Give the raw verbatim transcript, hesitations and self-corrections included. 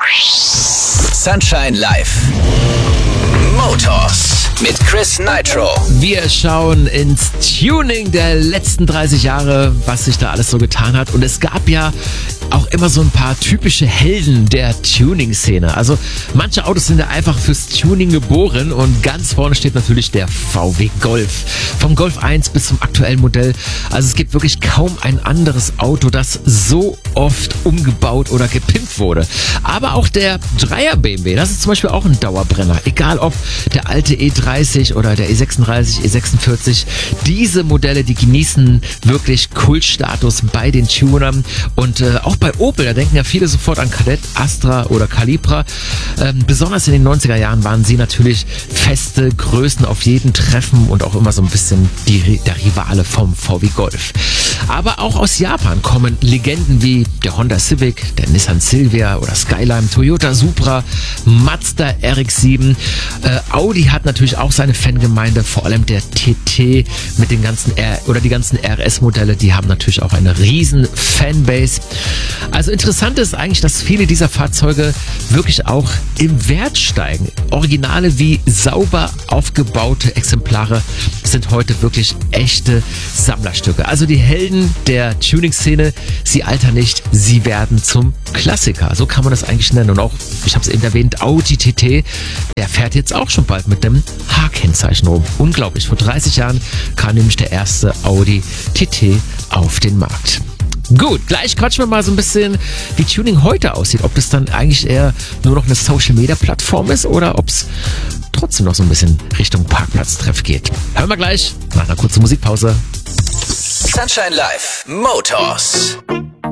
Sunshine Live. Motors mit Chris Nitro. Wir schauen ins Tuning der letzten dreißig Jahre, was sich da alles so getan hat. Und es gab ja auch immer so ein paar typische Helden der Tuning-Szene. Also manche Autos sind ja einfach fürs Tuning geboren und ganz vorne steht natürlich der V W Golf. Vom Golf eins bis zum aktuellen Modell. Also es gibt wirklich kaum ein anderes Auto, das so oft umgebaut oder gepimpt wurde. Aber auch der Dreier B M W, das ist zum Beispiel auch ein Dauerbrenner. Egal ob der alte E dreißig oder der E sechsunddreißig, E sechsundvierzig. Diese Modelle, die genießen wirklich Kultstatus bei den Tunern. Und äh, auch bei Opel, da denken ja viele sofort an Kadett, Astra oder Calibra. Ähm, besonders in den neunziger Jahren waren sie natürlich feste Größen auf jedem Treffen und auch immer so ein bisschen die, der Rivale vom V W Golf. Aber auch aus Japan kommen Legenden wie der Honda Civic, der Nissan Silvia oder Skyline, Toyota Supra, Mazda R X sieben. Äh, Audi hat natürlich auch seine Fangemeinde, vor allem der T T mit den ganzen R oder die ganzen R S-Modelle, die haben natürlich auch eine riesen Fanbase. Also interessant ist eigentlich, dass viele dieser Fahrzeuge wirklich auch im Wert steigen. Originale wie sauber aufgebaute Exemplare sind heute wirklich echte Sammlerstücke. Also die Helden der Tuning-Szene, sie altern nicht, sie werden zum Klassiker. So kann man das eigentlich nennen. Und auch, ich habe es eben erwähnt, Audi T T, der fährt jetzt auch schon bald mit dem H-Kennzeichen rum. Unglaublich, vor dreißig Jahren kam nämlich der erste Audi T T auf den Markt. Gut, gleich quatschen wir mal so ein bisschen, wie Tuning heute aussieht. Ob das dann eigentlich eher nur noch eine Social-Media-Plattform ist oder ob es trotzdem noch so ein bisschen Richtung Parkplatztreff geht. Hören wir gleich nach einer kurzen Musikpause. Sunshine Live. Motors.